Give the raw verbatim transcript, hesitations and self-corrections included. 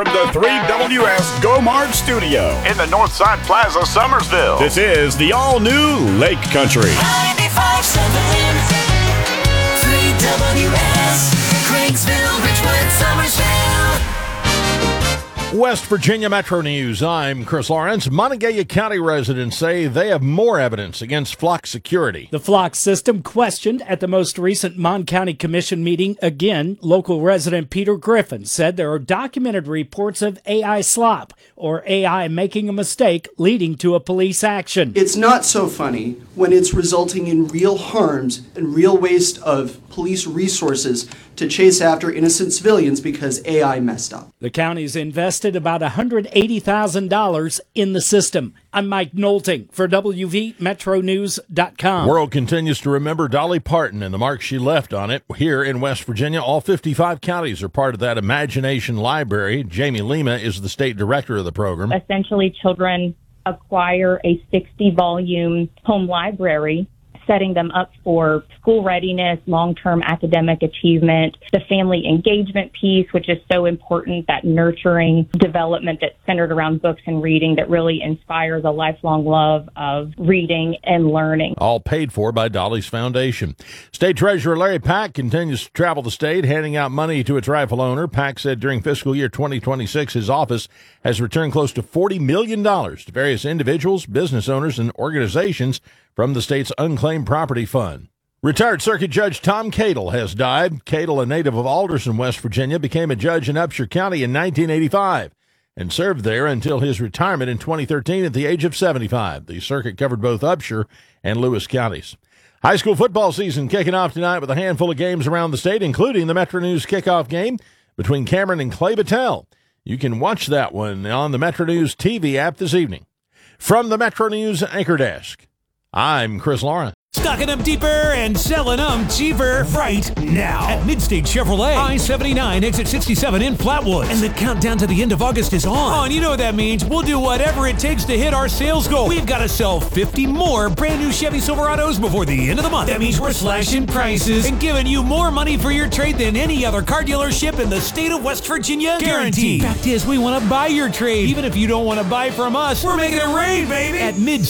From the three W S Go Mart studio in the Northside Plaza, Summersville. This is the all-new Lake Country. ninety-five point seven three W S, Craigsville, Richwood, Summersville. West Virginia Metro News. I'm Chris Lawrence. Montague County residents say they have more evidence against flock security. The flock system questioned at the most recent Mon County Commission meeting. Again, local resident Peter Griffin said there are documented reports of A I slop, or A I making a mistake leading to a police action. It's not so funny when it's resulting in real harms and real waste of police resources to chase after innocent civilians because A I messed up. The county's invested about one hundred eighty thousand dollars in the system. I'm Mike Knowlting for W V Metro News dot com. World continues to remember Dolly Parton and the mark she left on it. Here in West Virginia, all fifty-five counties are part of that Imagination Library. Jamie Lima is the state director of the program. Essentially, children acquire a sixty volume home library, setting them up for school readiness, long-term academic achievement, the family engagement piece, which is so important, that nurturing development that's centered around books and reading that really inspires a lifelong love of reading and learning. All paid for by Dolly's Foundation. State Treasurer Larry Pack continues to travel the state, handing out money to its rifle owner. Pack said during fiscal year twenty twenty-six, his office has returned close to forty million dollars to various individuals, business owners, and organizations from the state's unclaimed property fund. Retired Circuit Judge Tom Cadle has died. Cadle, a native of Alderson, West Virginia, became a judge in Upshur County in nineteen eighty-five and served there until his retirement in twenty thirteen at the age of seventy-five. The circuit covered both Upshur and Lewis counties. High school football season kicking off tonight with a handful of games around the state, including the Metro News kickoff game between Cameron and Clay Battelle. You can watch that one on the Metro News T V app this evening. From the Metro News Anchor Desk, I'm Chris Lawrence. Stocking them deeper and selling them cheaper right now at Midstate Chevrolet, I seventy-nine, exit sixty-seven in Flatwoods. And the countdown to the end of August is on. Oh, and you know what that means. We'll do whatever it takes to hit our sales goal. We've got to sell fifty more brand new Chevy Silverados before the end of the month. That means we're slashing prices and giving you more money for your trade than any other car dealership in the state of West Virginia. Guaranteed. Fact is, we want to buy your trade. Even if you don't want to buy from us, we're making it rain, baby. At Midstate